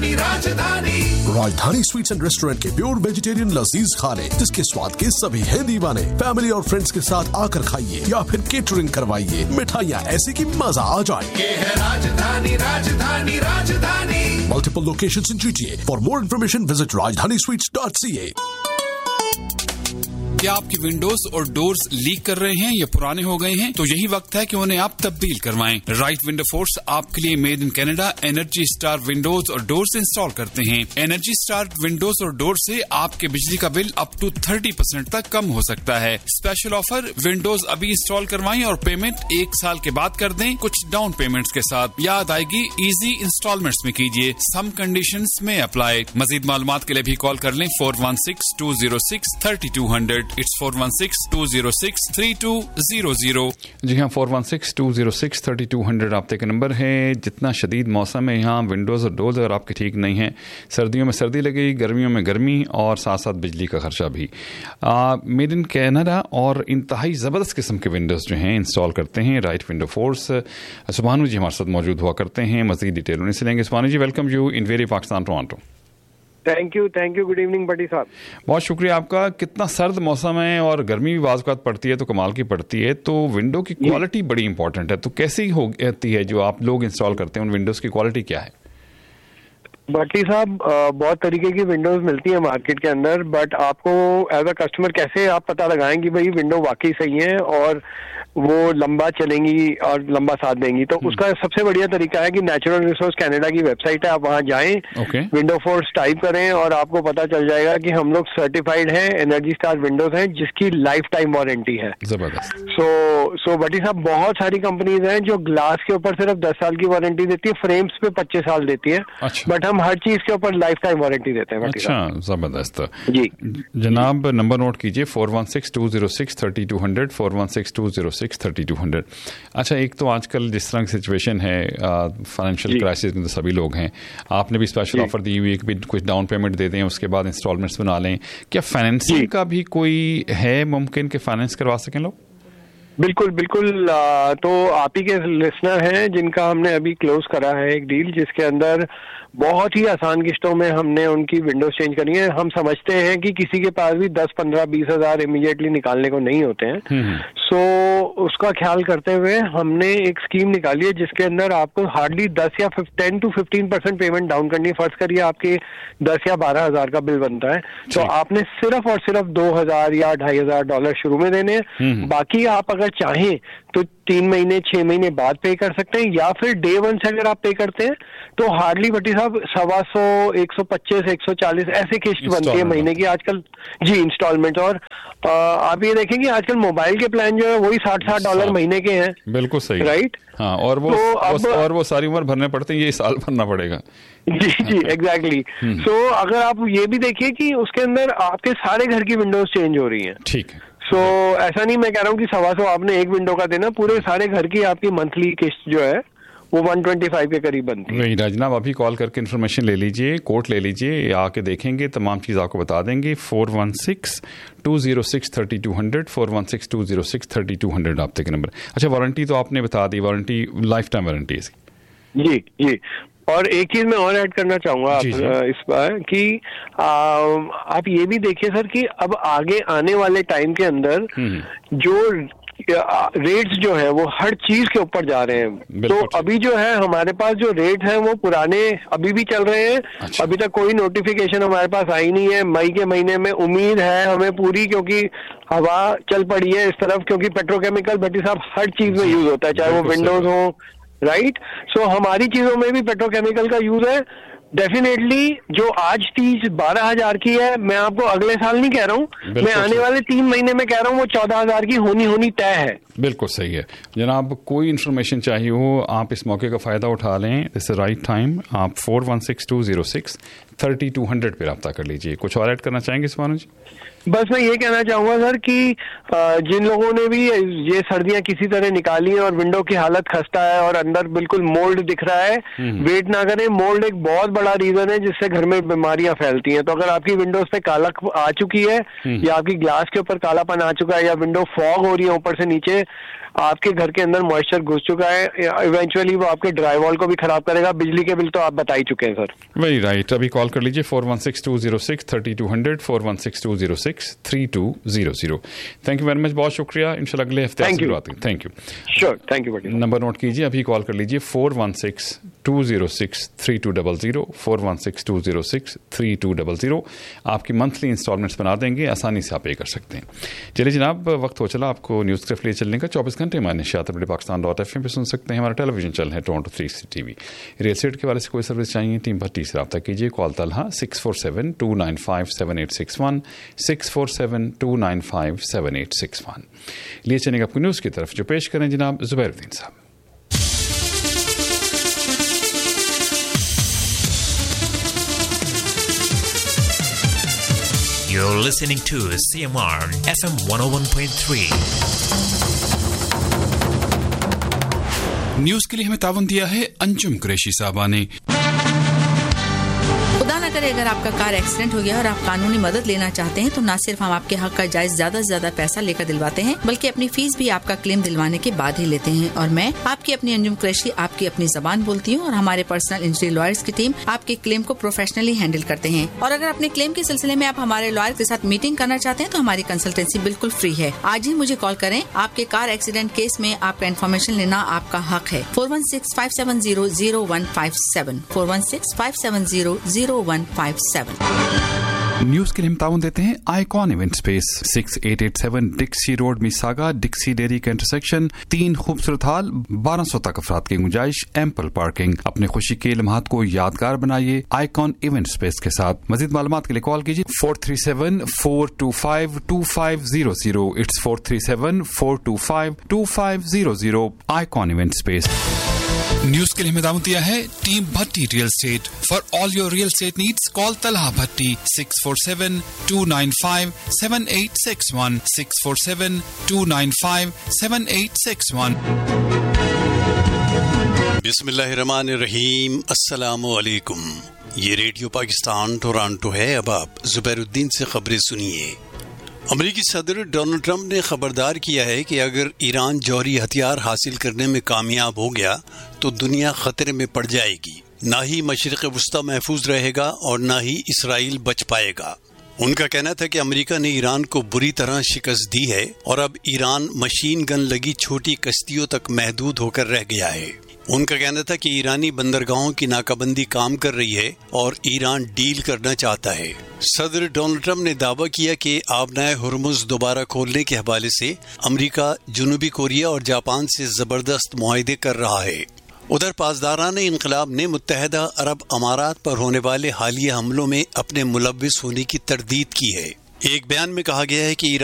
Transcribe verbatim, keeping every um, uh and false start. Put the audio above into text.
राजधानी राजधानी राजधानी स्वीट्स एंड रेस्टोरेंट के प्योर वेजिटेरियन लजीज खाने, जिसके स्वाद के सभी हैं दीवाने। फैमिली और फ्रेंड्स के साथ आकर खाइए या फिर केटरिंग करवाइए। मिठाइयाँ ऐसी कि मजा आ जाए। ये है राजधानी राजधानी राजधानी। Multiple locations in GTA. For more information visit राजधानी स्वीट्स डॉट सी ए। क्या आपकी विंडोज और डोर्स लीक कर रहे हैं या पुराने हो गए हैं? तो यही वक्त है कि उन्हें आप तब्दील करवाएं। राइट विंडो फोर्स आपके लिए made in Canada energy star Windows और डोर्स इंस्टॉल करते हैं। एनर्जी स्टार विंडोज और डोर से आपके बिजली का bill up to thirty percent तक कम हो सकता है। स्पेशल ऑफर, विंडोज अभी इंस्टॉल करवाएं और पेमेंट एक साल के बाद कर दें, कुछ डाउन पेमेंट्स के साथ। याद आएगी, इजी इंस्टॉलमेंट्स में कीजिए। सम कंडीशंस में अप्लाई। मजीद मालूमात के लिए भी कॉल कर लें four one six to zero six thirty two hundred. It's four one six to zero six three to zero zero. जी हाँ, four one six to zero six thirty two hundred आपके का number है। जितना शदीद मौसम है यहाँ, विंडोज़ और डोर्स अगर आपके ठीक नहीं है, सर्दियों में सर्दी लगेगी, गर्मियों में गर्मी और साथ साथ बिजली का खर्चा भी। मेड इन कनाडा और इंतहाई ज़बरदस्त किस्म के विंडोज़ जो हैं इंस्टॉल करते हैं राइट विंडो फोर्स। सुभानु जी हमारे साथ मौजूद हुआ करते हैं, मज़ीद डिटेल उन्हीं से लेंगे। सुभानु जी, welcome you in very Pakistan Toronto. Thank you thank you good evening बटी साहब। बहुत शुक्रिया आपका। कितना सर्द मौसम है और गर्मी भी बाज़ औक़ात पड़ती है तो कमाल की पड़ती है, तो विंडो की क्वालिटी बड़ी इंपॉर्टेंट है। तो कैसी होती है जो आप लोग इंस्टॉल करते हैं, उन विंडोज़ की क्वालिटी क्या है? भट्टी साहब, बहुत तरीके की विंडोज मिलती है मार्केट के अंदर, बट आपको एज अ कस्टमर कैसे आप पता लगाएं कि भाई विंडो वाकई सही है और वो लंबा चलेंगी और लंबा साथ देंगी? तो उसका सबसे बढ़िया तरीका है कि नेचुरल रिसोर्स कनाडा की वेबसाइट है, आप वहां जाएं, okay. विंडो फोर्स टाइप करें और आपको पता चल जाएगा कि हम लोग सर्टिफाइड हैं, एनर्जी स्टार विंडोज हैं जिसकी लाइफ टाइम वारंटी है। जबरदस्त। सो सो बटी साहब, बहुत सारी कंपनीज हैं जो ग्लास के ऊपर सिर्फ दस साल की वारंटी देती है, फ्रेम्स पे पच्चीस साल देती है, अच्छा। बट हम हर चीज के ऊपर लाइफ टाइम वारंटी देते हैं। अच्छा, जबरदस्त जी। जनाब नंबर नोट कीजिए, four one six to zero six thirty two hundred four one six to zero six thirty two hundred. अच्छा, एक तो आजकल जिस तरह की सिचुएशन है, फाइनेंशियल क्राइसिस में तो सभी लोग हैं, आपने भी स्पेशल ऑफर दी हुई है कि कुछ डाउन पेमेंट दे दें, उसके बाद इंस्टॉलमेंट्स बना लें। क्या फाइनेंसिंग का भी कोई है मुमकिन कि फाइनेंस करवा सकें लोग? बिल्कुल बिल्कुल। तो आप ही के लिसनर हैं जिनका हमने अभी क्लोज करा है एक डील, जिसके अंदर बहुत ही आसान किस्तों में हमने उनकी विंडोज चेंज करी है। हम समझते हैं कि किसी के पास भी दस पंद्रह बीस हजार इमीडिएटली निकालने को नहीं होते हैं, सो उसका ख्याल करते हुए हमने एक स्कीम निकाली है जिसके अंदर आपको हार्डली दस या ten to fifteen percent payment down करनी है। फर्ज करिए आपके दस या बारह हजार का बिल बनता है, तो आपने सिर्फ और सिर्फ दो हजार या ढाई हजार डॉलर शुरू में देने हैं। बाकी आप अगर चाहें तो तीन महीने छह महीने बाद पे कर सकते हैं, या फिर डे वन से अगर आप पे करते हैं तो हार्डली बटी साहब सवा सौ एक सौ पच्चीस एक सौ चालीस ऐसे किस्त बनती है महीने की आजकल। जी, इंस्टॉलमेंट। और आ, आप ये देखेंगे आजकल मोबाइल के प्लान जो है वही साठ साठ डॉलर महीने के हैं। बिल्कुल सही, राइट। हाँ, और वो, तो अब, और वो सारी उम्र भरने पड़ते हैं, ये साल भरना पड़ेगा। जी जी, एग्जैक्टली। सो अगर आप ये भी देखिए कि उसके अंदर आपके सारे घर की विंडोज चेंज हो रही हैं। ठीक है। सो so, ऐसा नहीं मैं कह रहा हूँ कि सवा सौ आपने एक विंडो का देना, पूरे सारे घर की आपकी मंथली किस्त जो है वो वन ट्वेंटी फाइव के करीब बनती है। वही राजनाब, अभी कॉल करके इन्फॉर्मेशन ले लीजिए, कोट ले लीजिए, आके देखेंगे, तमाम चीज़ आपको बता देंगे। Four one six to zero six thirty two hundred four one six to zero six thirty two hundred आपके के नंबर। अच्छा, वारंटी तो आपने बता दी, वारंटी लाइफ टाइम वारंटी है इसकी। जी जी। और एक चीज मैं और ऐड करना चाहूंगा आप इस बार कि आ, आप ये भी देखिए सर कि अब आगे आने वाले टाइम के अंदर जो रेट्स जो है वो हर चीज के ऊपर जा रहे हैं। तो अभी जो है हमारे पास जो रेट है वो पुराने अभी भी चल रहे हैं। अच्छा। अभी तक कोई नोटिफिकेशन हमारे पास आई नहीं है। मई के महीने में उम्मीद है हमें पूरी, क्योंकि हवा चल पड़ी है इस तरफ, क्योंकि पेट्रोकेमिकल भट्टी साहब हर चीज में यूज होता है, चाहे वो विंडोज हो, राइट। सो हमारी चीजों में भी पेट्रोकेमिकल का यूज है। डेफिनेटली जो आज तीस बारह हजार की है, मैं आपको अगले साल नहीं कह रहा हूँ, मैं आने वाले तीन महीने में कह रहा हूँ वो चौदह हजार की होनी होनी तय है। बिल्कुल सही है जनाब। कोई इन्फॉर्मेशन चाहिए हो, आप इस मौके का फायदा उठा लें, दिस इज राइट टाइम। आप four one six to zero six thirty two hundred पे रब्ता कर लीजिए। कुछ और ऐड करना चाहेंगे सुभानु जी? बस मैं ये कहना चाहूंगा सर कि जिन लोगों ने भी ये सर्दियां किसी तरह निकाली हैं और विंडो की हालत खस्ता है और अंदर बिल्कुल मोल्ड दिख रहा है, वेट ना करें। मोल्ड एक बहुत बड़ा रीजन है जिससे घर में बीमारियां फैलती हैं। तो अगर आपकी विंडोज पे काला आ चुकी है या आपकी ग्लास के ऊपर कालापन आ चुका है या विंडो फॉग हो रही है ऊपर से नीचे, आपके घर के अंदर मॉइस्चर घुस चुका है, इवेंचुअली वो आपके ड्राई वॉल को भी खराब करेगा। बिजली के बिल तो आप बता ही चुके हैं सर। Very right. अभी कॉल कर लीजिए four one six to zero six thirty two hundred four one six to zero six three to zero zero. Thank you very much, बहुत शुक्रिया। इंशाल्लाह अगले हफ्ते thank you thank you sure thank you. Number note कीजिए, अभी call कर लीजिए four one six to zero six three to double zero four one six to zero six three to double zero. आपकी मंथली इंस्टॉलमेंट्स बना देंगे, आसानी से आप पे कर सकते हैं। चलिए जनाब, वक्त हो चला आपको न्यूज़ स्क्रिप्ट ले चलने का। चौबीस घंटे हमारे निशात अपने पाकिस्तान डॉट एफ एम पे सुन सकते हैं। हमारा टेलीविजन चैनल है Toronto three C T V. Real estate के बारे से कोई सर्विस चाहिए, टीम भट्टी से रब्ता कीजिए। Call Talha six four seven to nine five seven eight six one six four seven to nine five seven eight six one. लिए चलेंगे आपको न्यूज़ की तरफ, जो पेश करें जनाब जुबैरुद्दीन साहब। You're listening to C M R F M one oh one point three. News के लिए हमें तावन दिया है अंजुम कुरैशी साहबा ने। खुदा न करे अगर आपका कार एक्सीडेंट हो गया और आप कानूनी मदद लेना चाहते हैं तो न सिर्फ हम आपके हक का जायज ज्यादा से ज्यादा पैसा लेकर दिलवाते हैं, बल्कि अपनी फीस भी आपका क्लेम दिलवाने के बाद ही लेते हैं। और मैं आपकी अपनी अंजुम कुरैशी आपकी अपनी जबान बोलती हूँ और हमारे पर्सनल इंजरी लॉयर्स की टीम आपके क्लेम को प्रोफेशनली हैंडल करते हैं। और अगर अपने क्लेम के सिलसिले में आप हमारे लॉयर के साथ मीटिंग करना चाहते हैं तो हमारी कंसल्टेंसी बिल्कुल फ्री है। आज ही मुझे कॉल करें। आपके कार एक्सीडेंट केस में आपका इन्फॉर्मेशन लेना आपका हक है। Four one six five seven zero zero one five seven four one six five seven zero zero one five seven. News के लिए हम ताउन देते हैं icon event space six eight eight seven डिक्सी road मिसागा, डिक्सी dairy का इंटरसेक्शन, तीन खूबसूरत हाल, बारह सौ तक अफराद की गुंजाइश, एम्पल पार्किंग। अपने खुशी के लम्हात को यादगार बनाइए आइकॉन इवेंट स्पेस के साथ। मजीद मालूमात के लिए कॉल कीजिए four three seven four to five to five zero zero. It's four three seven four to five to five zero zero. Icon event space. News के लिए हमें दावत दिया है team Bhatti real estate. For all your real estate needs call Talha Bhatti six four seven to nine five seven eight six one six four seven to nine five seven eight six one. बिस्मिल्लाहिर्रहमानिर्रहीम। अस्सलामु अलैकुम। ये radio Pakistan Toronto है। अब आप जुबैरुद्दीन से खबरें सुनिए। अमेरिकी सदर डोनाल्ड ट्रंप ने खबरदार किया है कि अगर ईरान जौहरी हथियार हासिल करने में कामयाब हो गया तो दुनिया खतरे में पड़ जाएगी। ना ही मशरिक़ वुस्ता महफूज रहेगा और ना ही इसराइल बच पाएगा। उनका कहना था कि अमेरिका ने ईरान को बुरी तरह शिकस्त दी है और अब ईरान मशीन गन लगी छोटी कश्तियों तक महदूद होकर रह गया है। उनका कहना था कि ईरानी बंदरगाहों की नाकाबंदी काम कर रही है और ईरान डील करना चाहता है। सदर डोनाल्ड ट्रंप ने दावा किया कि आबनाए हुर्मुज़ दोबारा खोलने के हवाले से अमेरिका जनूबी कोरिया और जापान से जबरदस्त मुआहदे कर रहा है। उधर पासदारान इनकलाब ने मुत्तहदा अरब अमारात पर होने वाले हालिया हमलों में अपने मुलव्विस होने की तरदीद की है। एक बयान में कहा गया है कि